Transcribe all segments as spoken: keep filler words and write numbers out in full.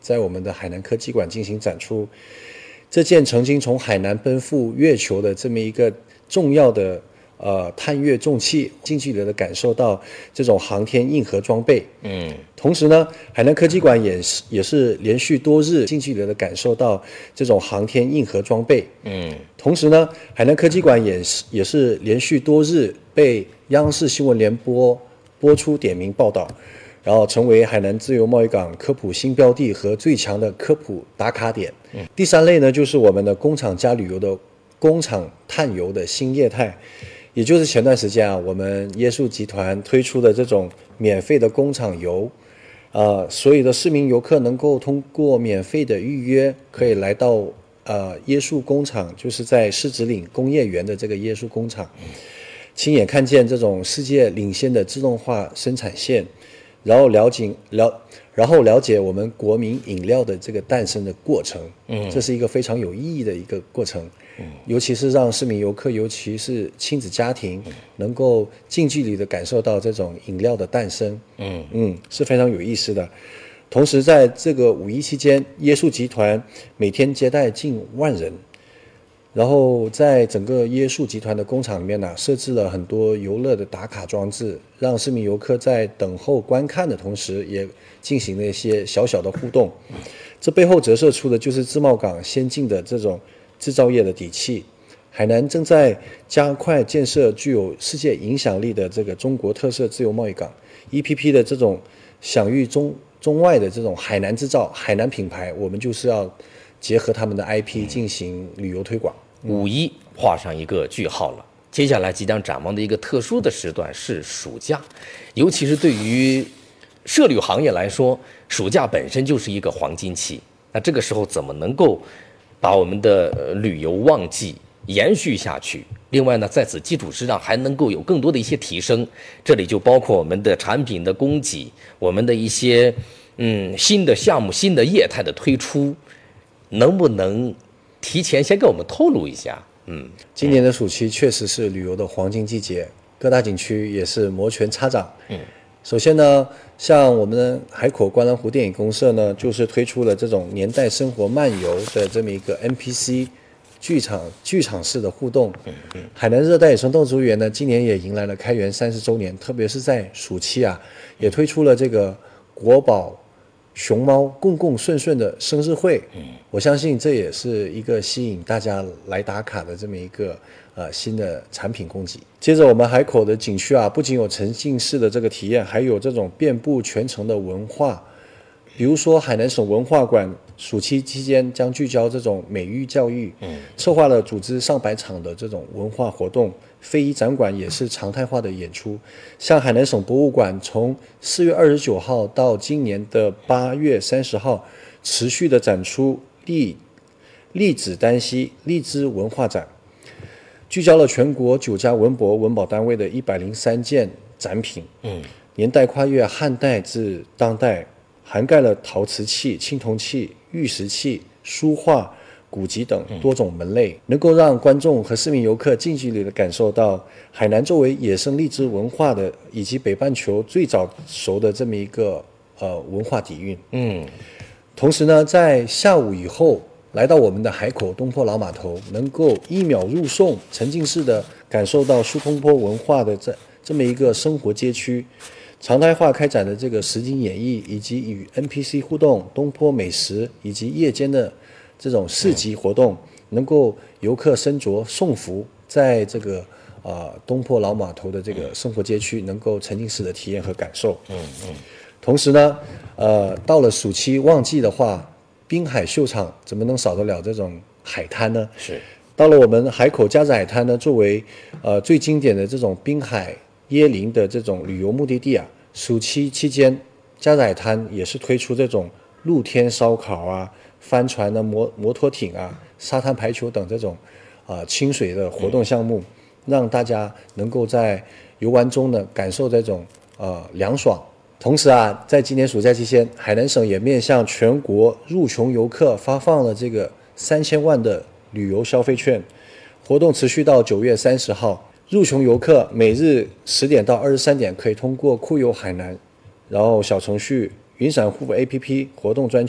在我们的海南科技馆进行展出。这件曾经从海南奔赴月球的这么一个重要的呃探月重器，近距离的感受到这种航天硬核装备。嗯，同时呢，海南科技馆也是也是连续多日近距离的感受到这种航天硬核装备。嗯，同时呢，海南科技馆也是也是连续多日被央视新闻联播播出点名报道。然后成为海南自由贸易港科普新标的和最强的科普打卡点。嗯、第三类呢，就是我们的工厂加旅游的工厂探游的新业态，也就是前段时间啊，我们椰树集团推出的这种免费的工厂游，呃，所有的市民游客能够通过免费的预约，可以来到呃椰树工厂，就是在狮子岭工业园的这个椰树工厂，亲眼看见这种世界领先的自动化生产线。然后了解了，然后了解我们国民饮料的这个诞生的过程，嗯，这是一个非常有意义的一个过程，嗯，尤其是让市民游客，尤其是亲子家庭，能够近距离的感受到这种饮料的诞生，嗯嗯，是非常有意思的。同时，在这个五一期间，椰树集团每天接待近万人。然后在整个椰树集团的工厂里面呢，设置了很多游乐的打卡装置，让市民游客在等候观看的同时，也进行了一些小小的互动。这背后折射出的就是自贸港先进的这种制造业的底气。海南正在加快建设具有世界影响力的这个中国特色自由贸易港 ，E P P 的这种享誉中中外的这种海南制造、海南品牌，我们就是要结合他们的 I P 进行旅游推广。 五一画上一个句号了，接下来即将展望的一个特殊的时段是暑假，尤其是对于摄旅行业来说，暑假本身就是一个黄金期。那这个时候怎么能够把我们的旅游旺季延续下去？另外呢，在此基础之上还能够有更多的一些提升，这里就包括我们的产品的供给，我们的一些嗯新的项目、新的业态的推出，能不能提前先给我们透露一下？嗯， 今年的暑期确实是旅游的黄金季节，各大景区也是摩拳擦掌。嗯，首先呢，像我们的海口观澜湖电影公社呢，就是推出了这种年代生活漫游的这么一个 N P C 剧场剧场式的互动。嗯嗯，海南热带野生动植物园呢，今年也迎来了开园三十周年，特别是在暑期啊，也推出了这个国宝熊猫共共顺顺的生日会，嗯，我相信这也是一个吸引大家来打卡的这么一个呃新的产品供给。接着我们海口的景区啊，不仅有沉浸式的这个体验，还有这种遍布全城的文化。比如说海南省文化馆暑期期间将聚焦这种美育教育，嗯，策划了组织上百场的这种文化活动，非遗展馆也是常态化的演出。像海南省博物馆从四月二十九号到今年的八月三十号，持续的展出荔荔枝丹溪荔枝文化展，聚焦了全国九家文博文保单位的一百零三件展品，嗯，年代跨越汉代至当代，涵盖了陶瓷器、青铜器、玉石器、书画、古籍等多种门类，能够让观众和市民游客近距离的感受到海南作为野生荔枝文化的以及北半球最早熟的这么一个呃文化底蕴。嗯，同时呢，在下午以后来到我们的海口东坡老码头，能够一秒入宋，沉浸式的感受到苏东坡文化的这这么一个生活街区。常态化开展的这个实景演绎，以及与 N P C 互动、东坡美食以及夜间的这种市集活动，能够游客身着宋服，在这个呃东坡老码头的这个生活街区，能够沉浸式的体验和感受。嗯嗯。同时呢，呃，到了暑期旺季的话，滨海秀场怎么能少得了这种海滩呢？ 是。 到了我们海口加子海滩呢，作为呃最经典的这种滨海椰林的这种旅游目的地啊，暑期期间，加子海滩也是推出这种露天烧烤啊、帆船的摩摩托艇啊、沙滩排球等这种啊、呃、清水的活动项目，让大家能够在游玩中呢感受这种呃凉爽。同时啊，在今年暑假期间，海南省也面向全国入穷游客发放了这个三千万的旅游消费券，活动持续到九月三十号。入穷游客每日十点到二十三点可以通过酷游海南，然后小程序云闪付 A P P 活动专区领取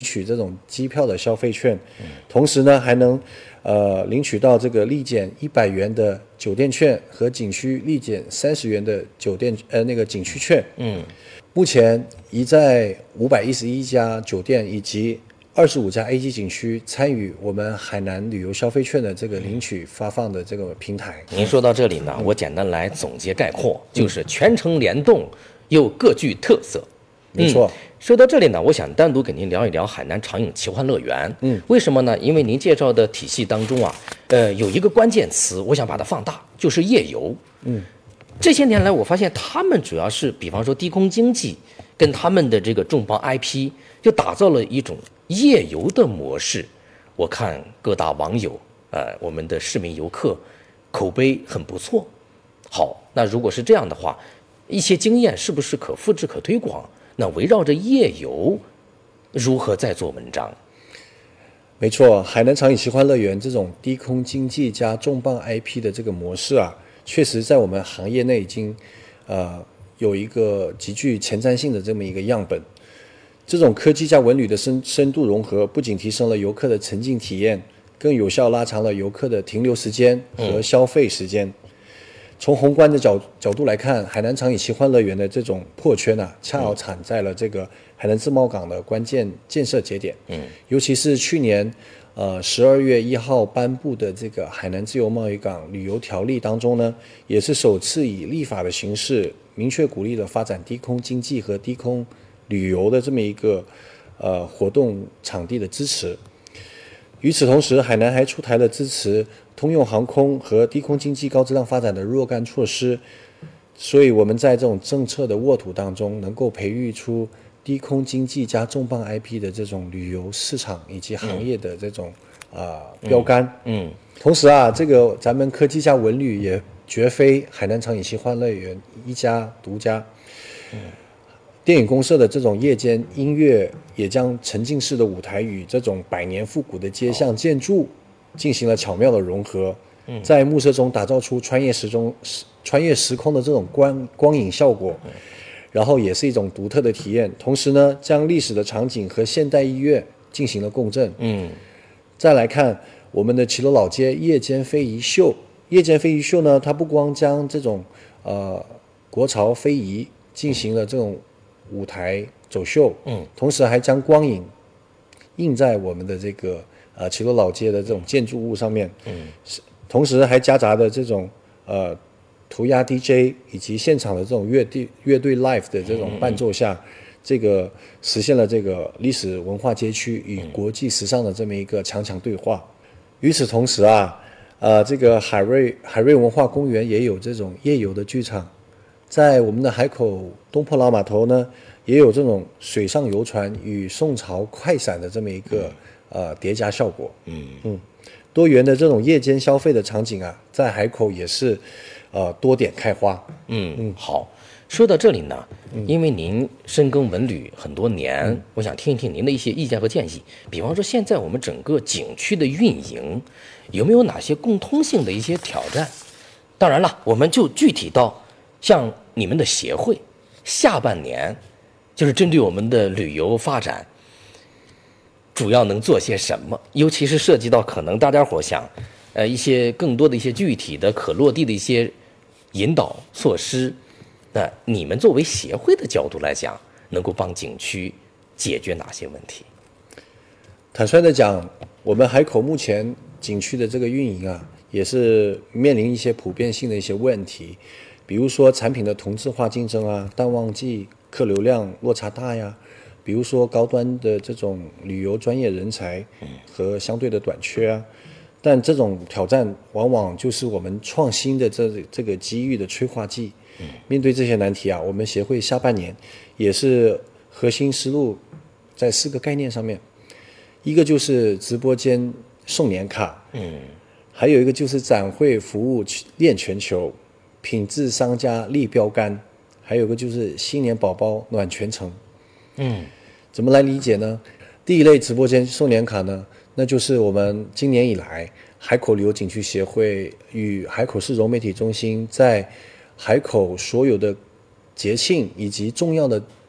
取这种机票的消费券，同时呢还能呃领取到这个立减一百元的酒店券和景区立减三十元的酒店呃那个景区券。 嗯， 目前已在五百一十一家酒店以及二十五家 A 级景区参与我们海南旅游消费券的这个领取发放的这个平台。 您说到这里呢，我简单来总结概括，就是全程联动又各具特色。 没错、 嗯。说到这里呢，我想单独跟您聊一聊海南长影奇幻乐园。 嗯， 为什么呢？因为您介绍的体系当中啊，呃，有一个关键词，我想把它放大，就是夜游。 嗯， 这些年来，我发现他们主要是，比方说低空经济，跟他们的这个重磅 I P， 就打造了一种夜游的模式。我看各大网友，呃，我们的市民游客口碑很不错。好，那如果是这样的话，一些经验是不是可复制、可推广？那围绕着夜游，如何再做文章？ 没错，海南长影奇幻乐园这种低空经济加重磅 I P 的这个模式啊，确实在我们行业内已经呃有一个极具前瞻性的这么一个样本。这种科技加文旅的深深度融合，不仅提升了游客的沉浸体验，更有效拉长了游客的停留时间和消费时间。嗯，从宏观的角角度来看，海南长影奇幻乐园的这种破圈啊，恰好产在了这个海南自贸港的关键建设节点。嗯，尤其是去年呃十二月一号颁布的这个海南自由贸易港旅游条例当中呢，也是首次以立法的形式明确鼓励了发展低空经济和低空旅游的这么一个呃活动场地的支持。与此同时，海南还出台了支持通用航空和低空经济高质量发展的若干措施，所以我们在这种政策的沃土当中，能够培育出低空经济加重磅 I P 的这种旅游市场以及行业的这种啊、呃、标杆。嗯，同时啊，这个咱们科技加文旅也绝非海南长影奇幻乐园一家独家。嗯。电影公社的这种夜间音乐也将沉浸式的舞台与这种百年复古的街巷建筑进行了巧妙的融合，在暮色中打造出穿越时钟、穿越时空的这种光光影效果，然后也是一种独特的体验。同时呢，将历史的场景和现代音乐进行了共振。嗯，再来看我们的齐鲁老街夜间非遗秀，夜间非遗秀呢，它不光将这种呃国潮非遗进行了这种舞台走秀，嗯，同时还将光影印在我们的这个呃齐鲁老街的这种建筑物上面，嗯，同时还夹杂的这种呃涂鸦 D J 以及现场的这种乐队乐队 live 的这种伴奏下，嗯、这个实现了这个历史文化街区与国际时尚的这么一个强强对话。与此同时啊，呃，这个海瑞海瑞文化公园也有这种夜游的剧场。在我们的海口东坡老码头呢，也有这种水上游船与宋朝快闪的这么一个呃叠加效果。嗯嗯，多元的这种夜间消费的场景啊，在海口也是呃多点开花。 嗯嗯，好。说到这里呢，因为您深耕文旅很多年，嗯、我想听一听您的一些意见和建议。比方说，现在我们整个景区的运营有没有哪些共通性的一些挑战？当然了，我们就具体到像你们的协会，下半年就是针对我们的旅游发展，主要能做些什么？尤其是涉及到可能大家伙想，呃，一些更多的一些具体的可落地的一些引导措施。那你们作为协会的角度来讲，能够帮景区解决哪些问题？ 坦率的讲，我们海口目前景区的这个运营啊，也是面临一些普遍性的一些问题，比如说产品的同质化竞争啊，淡旺季客流量落差大呀，比如说高端的这种旅游专业人才和相对的短缺啊。但这种挑战往往就是我们创新的这这个机遇的催化剂。面对这些难题啊，我们协会下半年也是核心思路在四个概念上面，一个就是直播间送年卡，嗯，还有一个就是展会服务链全球，品质商家立标杆，还有一个就是新年宝宝暖全程。嗯，怎么来理解呢？第一类直播间送年卡呢，那就是我们今年以来海口旅游景区协会与海口市融媒体中心在海口所有的节庆以及重要的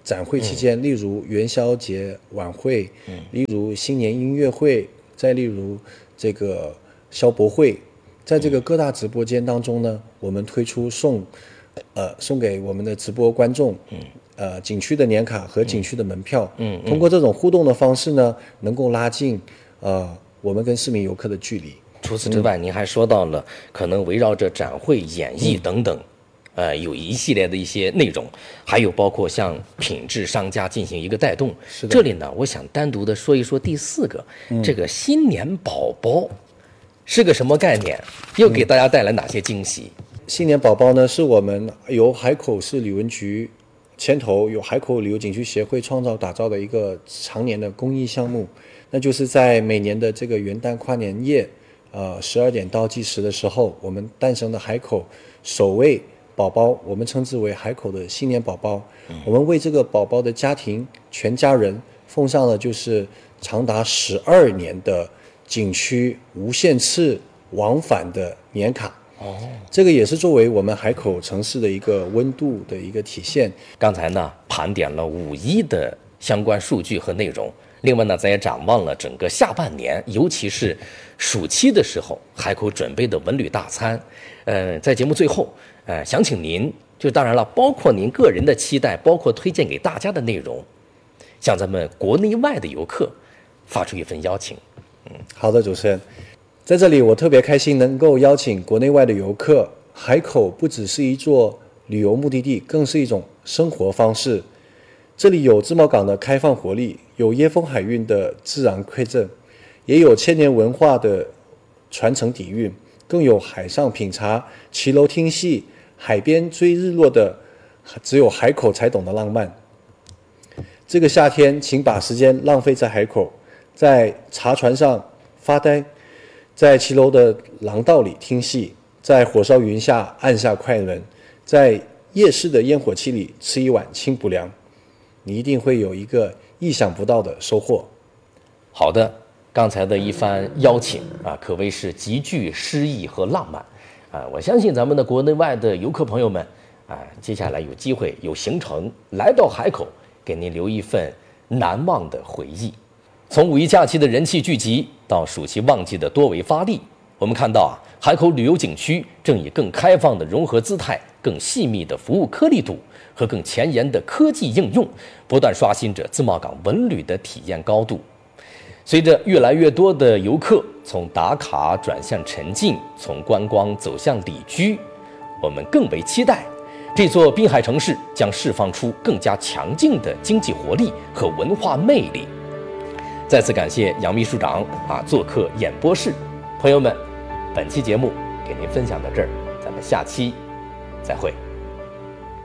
展会期间，嗯、例如元宵节晚会，嗯、例如新年音乐会，再例如这个消博会，在这个各大直播间当中呢，我们推出送，呃，送给我们的直播观众，嗯、呃，景区的年卡和景区的门票，嗯，通过这种互动的方式呢，能够拉近呃我们跟市民游客的距离。 除此之外，嗯、您还说到了可能围绕着展会、演艺等等。嗯呃，有一系列的一些内容，还有包括向品质商家进行一个带动。 是的。 这里呢，我想单独的说一说第四个，嗯、这个新年宝宝是个什么概念？又给大家带来哪些惊喜？ 嗯、新年宝宝呢，是我们由海口市旅文局牵头，由海口旅游景区协会创造打造的一个常年的公益项目。那就是在每年的这个元旦跨年夜，呃，十二点倒计时的时候，我们诞生的海口首位宝宝，我们称之为海口的新年宝宝。嗯、我们为这个宝宝的家庭全家人奉上了就是长达十二年的景区无限次往返的年卡。哦，这个也是作为我们海口城市的一个温度的一个体现。 刚才呢盘点了五一的相关数据和内容，另外呢咱也展望了整个下半年，尤其是暑期的时候海口准备的文旅大餐。呃，在节目最后。呃，想请您，就当然了，包括您个人的期待，包括推荐给大家的内容，向咱们国内外的游客发出一份邀请。 嗯，好的，主持人，在这里我特别开心能够邀请国内外的游客。海口不只是一座旅游目的地，更是一种生活方式。这里有自贸港的开放活力，有椰风海运的自然馈赠，也有千年文化的传承底蕴。更有海上品茶、骑楼听戏、海边追日落的只有海口才懂的浪漫。这个夏天，请把时间浪费在海口，在茶船上发呆，在骑楼的廊道里听戏，在火烧云下按下快门，在夜市的烟火气里吃一碗清补凉，你一定会有一个意想不到的收获。 好的。刚才的一番邀请啊，可谓是极具诗意和浪漫啊！我相信咱们的国内外的游客朋友们啊，接下来有机会有行程来到海口，给您留一份难忘的回忆。从五一假期的人气聚集到暑期旺季的多维发力，我们看到啊，海口旅游景区正以更开放的融合姿态、更细密的服务颗粒度和更前沿的科技应用，不断刷新着自贸港文旅的体验高度。随着越来越多的游客从打卡转向沉浸，从观光走向理居，我们更为期待这座滨海城市将释放出更加强劲的经济活力和文化魅力。再次感谢杨秘书长啊做客演播室，朋友们，本期节目给您分享到这儿，咱们下期再会。